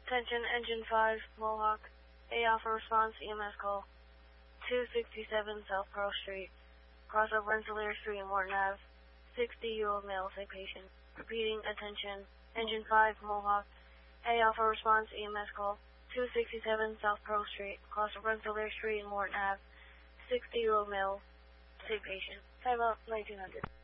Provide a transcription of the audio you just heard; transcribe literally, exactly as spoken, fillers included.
Attention, Engine five, Mohawk. A Alpha response, E M S call. two sixty-seven South Pearl Street. Crossover Rensselaer Street and Morton Avenue. sixty-year-old male, say patient. Repeating, attention, Engine five, Mohawk. A Alpha response, E M S call. two sixty-seven South Pearl Street. Crossover Rensselaer Street and Morton Avenue. sixty-year-old male, say patient. Time out, nineteen hundred.